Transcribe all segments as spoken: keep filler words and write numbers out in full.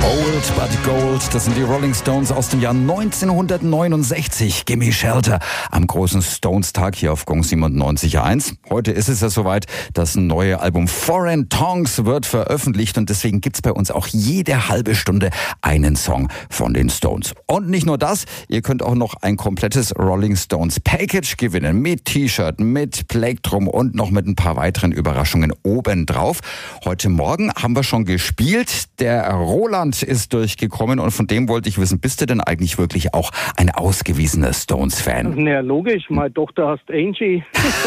Old but Gold, das sind die Rolling Stones aus dem Jahr neunzehnhundertneunundsechzig. Gimme Shelter am großen Stones-Tag hier auf Gong siebenundneunzig Komma eins. Heute ist es ja soweit, das neue Album Foreign Tongues wird veröffentlicht und deswegen gibt's bei uns auch jede halbe Stunde einen Song von den Stones. Und nicht nur das, ihr könnt auch noch ein komplettes Rolling Stones Package gewinnen mit T-Shirt, mit Plektrum und noch mit ein paar weiteren Überraschungen obendrauf. Heute Morgen haben wir schon gespielt. Der Roland ist durchgekommen und von dem wollte ich wissen, bist du denn eigentlich wirklich auch ein ausgewiesener Stones-Fan? Na logisch, meine Tochter heißt Angie.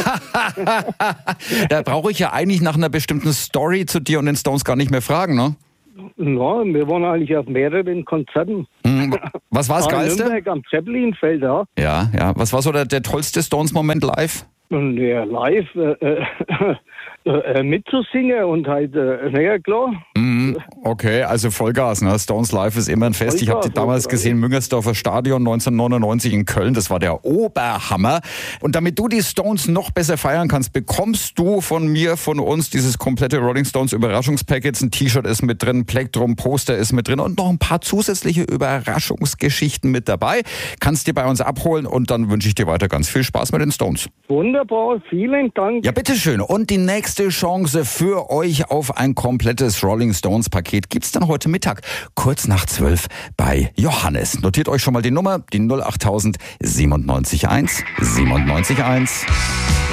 Da brauche ich ja eigentlich nach einer bestimmten Story zu dir und den Stones gar nicht mehr fragen, ne? Ja, wir waren eigentlich auf mehreren Konzerten. Hm, was war das War in Geilste? Nürnberg am Zeppelinfeld, ja. Ja, ja. Was war so der, der tollste Stones-Moment live? Und ja, live äh, äh, äh, mitzusingen und halt, äh, naja, klar. Mhm, okay, also Vollgas, ne? Stones Live ist immer ein Fest. Ich habe die Vollgas, damals okay. gesehen, Müngersdorfer Stadion neunzehnhundertneunundneunzig in Köln. Das war der Oberhammer. Und damit du die Stones noch besser feiern kannst, bekommst du von mir, von uns, dieses komplette Rolling Stones Überraschungspaket. Ein T-Shirt ist mit drin, Plektrum, Poster ist mit drin und noch ein paar zusätzliche Überraschungsgeschichten mit dabei. Kannst dir bei uns abholen und dann wünsche ich dir weiter ganz viel Spaß mit den Stones. Wunderbar, vielen Dank. Ja, bitteschön. Und die nächste Chance für euch auf ein komplettes Rolling Stones Paket gibt's dann heute Mittag, kurz nach zwölf bei Johannes. Notiert euch schon mal die Nummer, die null acht null null siebenundneunzig Komma eins siebenundneunzig Komma eins.